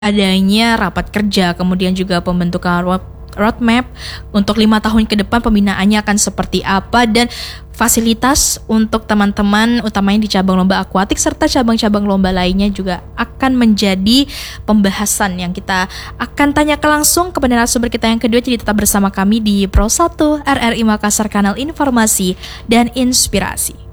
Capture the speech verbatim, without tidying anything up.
adanya rapat kerja, kemudian juga pembentukan road- roadmap untuk lima tahun ke depan pembinaannya akan seperti apa, dan fasilitas untuk teman-teman utamanya di cabang lomba akuatik serta cabang-cabang lomba lainnya juga akan menjadi pembahasan yang kita akan tanyakan langsung kepada narasumber kita yang kedua. Jadi tetap bersama kami di Pro satu R R I Makassar, kanal informasi dan inspirasi.